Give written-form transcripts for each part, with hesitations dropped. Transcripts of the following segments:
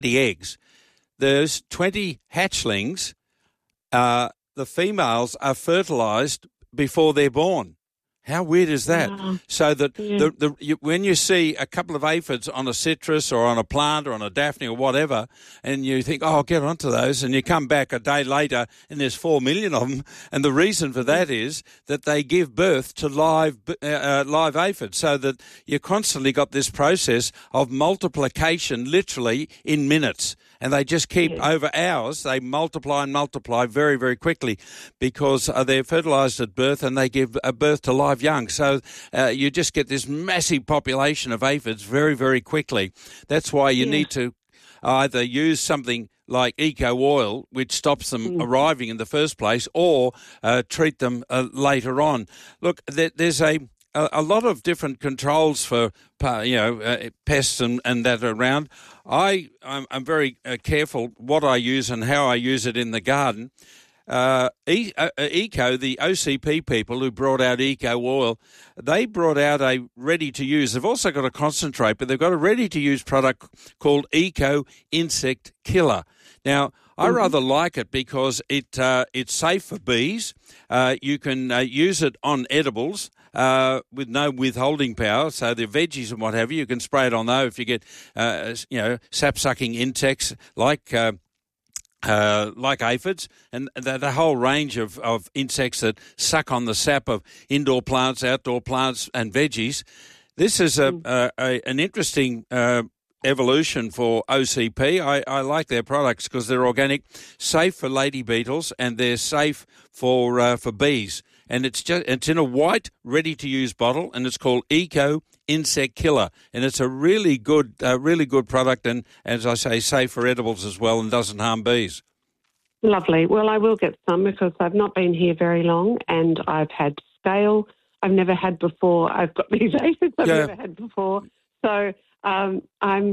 the eggs. There's 20 hatchlings. The females are fertilised before they're born. How weird is that? Wow. So that when you see a couple of aphids on a citrus or on a plant or on a daphne or whatever, and you think, oh, I'll get onto those, and you come back a day later and there's 4 million of them, and the reason for that is that they give birth to live aphids, so that you constantly got this process of multiplication literally in minutes. And they just keep over hours, they multiply and multiply very, very quickly because they're fertilised at birth and they give birth to live young. So you just get this massive population of aphids very, very quickly. That's why you need to either use something like eco oil, which stops them arriving in the first place, or treat them later on. Look, there's a lot of different controls for pests and that around. I'm very careful what I use and how I use it in the garden. Eco, the OCP people who brought out eco oil, they brought out a ready-to-use. They've also got a concentrate, but they've got a ready-to-use product called Eco Insect Killer. Now, I rather like it because it's safe for bees. You can use it on edibles with no withholding power. So the veggies and what have you, you can spray it on those if you get sap-sucking insects like aphids and the whole range of insects that suck on the sap of indoor plants, outdoor plants, and veggies. This is an interesting evolution for OCP. I like their products because they're organic, safe for lady beetles, and they're safe for bees. And it's in a white, ready-to-use bottle, and it's called Eco Insect Killer, and it's a really good product, and as I say, safe for edibles as well, and doesn't harm bees. Lovely. Well, I will get some because I've not been here very long, and I've had scale I've never had before. I've got these aphids I've never had before. So I'm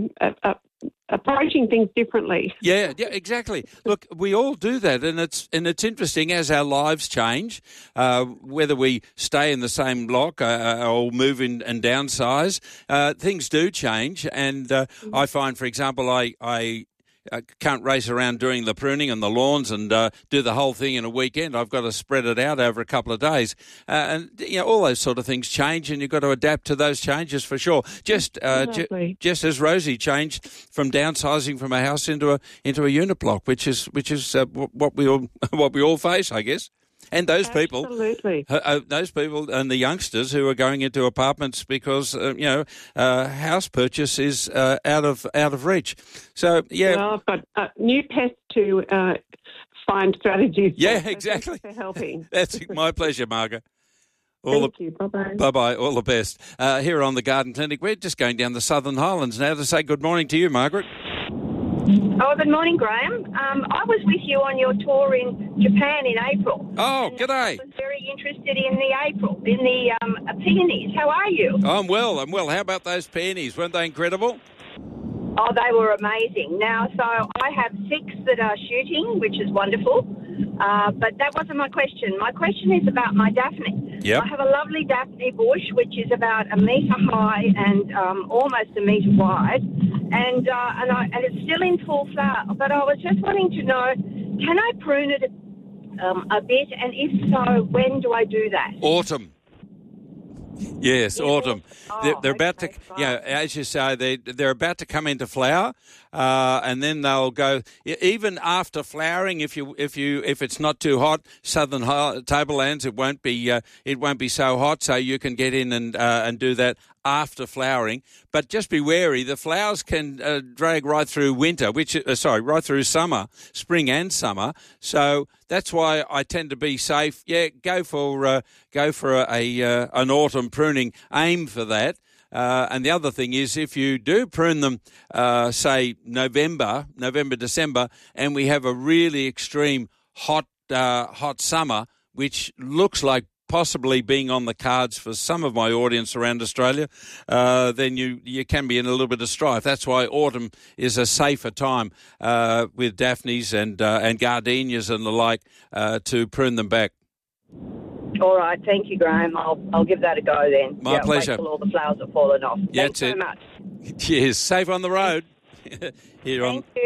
approaching things differently. Yeah, exactly. Look, we all do that, and it's interesting as our lives change, whether we stay in the same block or move in and downsize, things do change. And I find, for example, I can't race around doing the pruning and the lawns and do the whole thing in a weekend. I've got to spread it out over a couple of days. And all those sort of things change, and you've got to adapt to those changes for sure. Just as Rosie changed from downsizing from a house into a unit block, which is what we all face, I guess. And those people, those people and the youngsters who are going into apartments because house purchase is out of reach. So well, I've got new pests to find strategies. Yeah, exactly. For helping. That's my pleasure, Margaret. Thank you. Bye-bye. Bye-bye. All the best. Here on the Garden Clinic, we're just going down the Southern Highlands now to say good morning to you, Margaret. Oh, good morning, Graham. I was with you on your tour in Japan in April. Oh, g'day. I was very interested in the peonies. How are you? I'm well. How about those peonies? Weren't they incredible? Oh, they were amazing. Now, so I have 6 that are shooting, which is wonderful. But that wasn't my question. My question is about my Daphne. Yep. I have a lovely Daphne bush, which is about 1 metre high and almost 1 metre wide. And it's still in full flower. But I was just wanting to know, can I prune it a bit? And if so, when do I do that? Autumn. Yes, autumn. They're about to, as you say, they're about to come into flower, and then they'll go. Even after flowering, if it's not too hot, southern tablelands, it won't be so hot, so you can get in and do that after flowering. But just be wary. The flowers can drag right through winter, right through summer, spring and summer. So that's why I tend to be safe. Yeah, go for an autumn pruning. Aim for that. And the other thing is, if you do prune them, say November, December, and we have a really extreme hot summer, which looks like possibly being on the cards for some of my audience around Australia, then you can be in a little bit of strife. That's why autumn is a safer time with Daphnes and gardenias and the like to prune them back. All right, thank you, Graham. I'll give that a go then. My pleasure. Wait till all the flowers have fallen off. Thanks so much. Cheers. Safe on the road. here Thank on you.